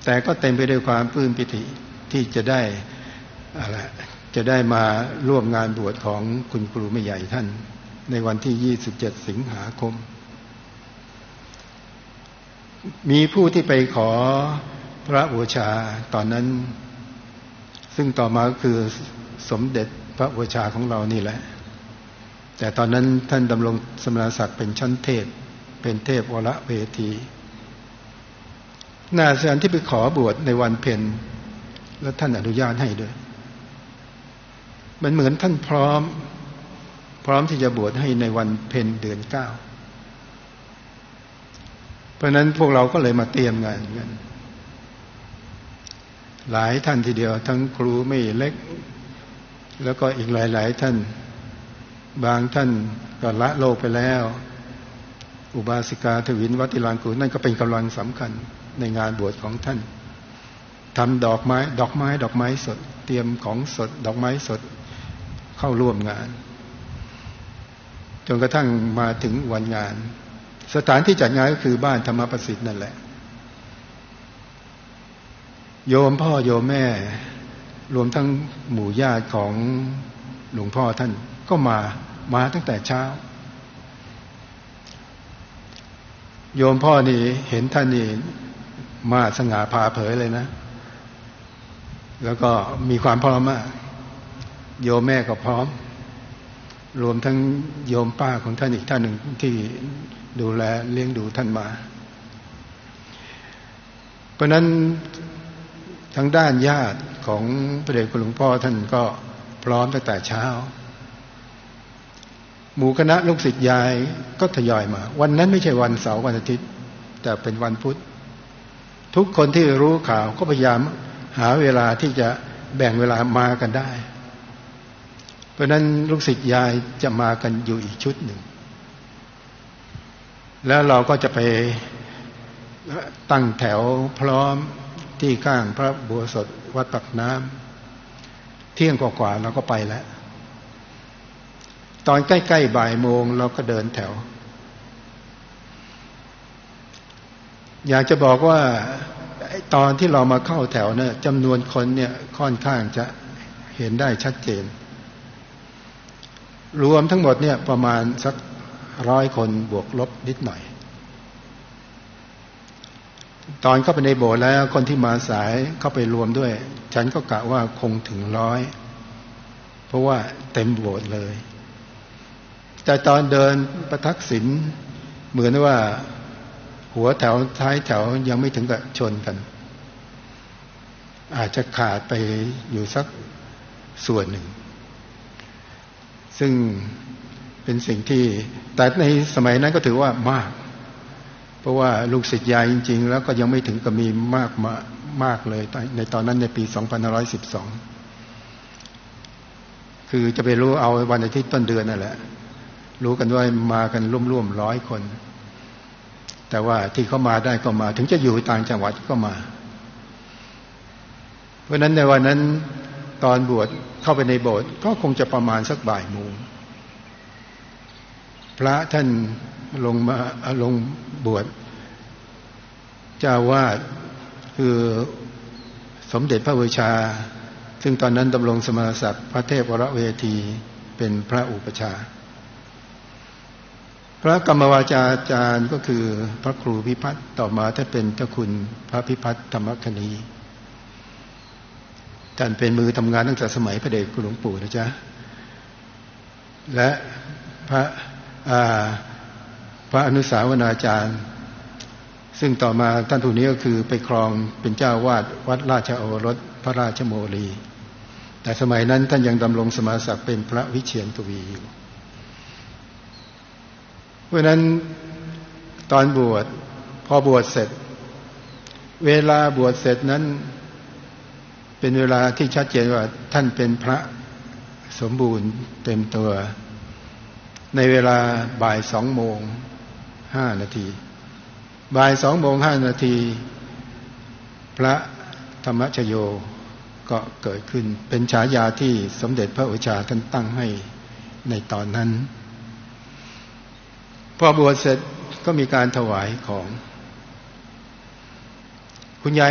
แต่ก็เต็มไปด้วยความปลื้มปิติที่จะได้จะได้มาร่วมงานบวชของคุณครูแม่ใหญ่ท่านในวันที่27สิงหาคมมีผู้ที่ไปขอพระบูชาตอนนั้นซึ่งต่อมาก็คือสมเด็จพระบูชาของเรานี่แหละแต่ตอนนั้นท่านดำรงสมณศักดิ์เป็นชั้นเทพเป็นเทพวรเวทีน่าเสียดายที่ไปขอบวชในวันเพ็ญแล้วท่านอนุญาตให้ด้วยมันเหมือนท่านพร้อมที่จะบวชให้ในวันเพ็ญเดือน9เพราะนั้นพวกเราก็เลยมาเตรียมงานกันหลายท่านทีเดียวทั้งครูไม่เล็กแล้วก็อีกหลายๆท่านบางท่านก็ละโลกไปแล้วอุบาสิกาทวินวัติลางกูนั่นก็เป็นกำลังสำคัญในงานบวชของท่านทำดอกไม้สดเตรียมของสดดอกไม้สดเข้าร่วมงานจนกระทั่งมาถึงวันงานสถานที่จัดงานก็คือบ้านธรรมประสิทธิ์นั่นแหละโยมพ่อโยมแม่รวมทั้งหมู่ญาติของหลวงพ่อท่านก็มาตั้งแต่เช้าโยมพ่อนี่เห็นท่านนี่มาสง่าผ่าเผยเลยนะแล้วก็มีความพร้อมมากโยมแม่ก็พร้อมรวมทั้งโยมป้าของท่านอีกท่านหนึ่งที่ดูแลเลี้ยงดูท่านมาเพราะนั้นทางด้านญาติของพระเดชคุณหลวงพ่อท่านก็พร้อมตั้งแต่เช้าหมู่คณะลูกศิษย์ยายก็ทยอยมาวันนั้นไม่ใช่วันเสาร์วันอาทิตย์แต่เป็นวันพุธทุกคนที่รู้ข่าวก็พยายามหาเวลาที่จะแบ่งเวลามากันได้เพราะนั้นลูกศิษย์ยายจะมากันอยู่อีกชุดหนึ่งแล้วเราก็จะไปตั้งแถวพร้อมที่ข้างพระอุโบสถวัดปากน้ำเที่ยงกว่าๆเราก็ไปแล้วตอนใกล้ๆบ่ายโมงเราก็เดินแถวอยากจะบอกว่าตอนที่เรามาเข้าแถวเนี่ยจำนวนคนเนี่ยค่อนข้างจะเห็นได้ชัดเจนรวมทั้งหมดเนี่ยประมาณสัก100 คนบวกลบนิดหน่อยตอนเข้าไปในโบสถ์แล้วคนที่มาสายเข้าไปรวมด้วยฉันก็กะว่าคงถึง100เพราะว่าเต็มโบสถ์เลยแต่ตอนเดินประทักษิณเหมือนว่าหัวแถวท้ายแถวยังไม่ถึงกับชนกันอาจจะขาดไปอยู่สักส่วนหนึ่งซึ่งเป็นสิ่งที่แต่ในสมัยนั้นก็ถือว่ามากเพราะว่าลูกศิษย์ยายจริงๆแล้วก็ยังไม่ถึงกับมีมากเลยในตอนนั้นในปี2512คือจะไปรู้เอาวันอาทิตย์ต้นเดือนนั่นแหละรู้กันว่ามากันร่วม100 คนแต่ว่าที่เขามาได้ก็มาถึงจะอยู่ต่างจังหวัดก็มาเพราะนั้นในวันนั้นตอนบวชเข้าไปในโบสถ์ก็คงจะประมาณสักบ่ายโมงพระท่านลงบวชเจ้าวาดคือสมเด็จพระบูชาซึ่งตอนนั้นดำรงสมณศักดิ์พระเทพวรเวทีเป็นพระอุปชาพระกรรมวาจาจารย์ก็คือพระครูพิพัฒน์ต่อมาท่านเป็นเจ้าคุณพระพิพัฒน์ธรรมคณีท่านเป็นมือทำงานตั้งแต่สมัยพระเดชคุณหลวงปู่นะจ๊ะและพระอนุสาวนาจารย์ซึ่งต่อมาท่านผู้นี้ก็คือไปครองเป็นเจ้าวาดวัดราชโอรสพระราชโมลีแต่สมัยนั้นท่านยังดำรงสมณศักดิ์เป็นพระวิเชียรทวีอยู่เพราะนั้นตอนบวชพอบวชเสร็จเวลาบวชเสร็จนั้นเป็นเวลาที่ชัดเจนว่าท่านเป็นพระสมบูรณ์เต็มตัวในเวลาบ่าย2:05 นาทีบ่าย2:05 นาทีพระธรรมชโยก็เกิดขึ้นเป็นฉายาที่สมเด็จพระอุชาท่านตั้งให้ในตอนนั้นพอบวชเสร็จก็มีการถวายของคุณยาย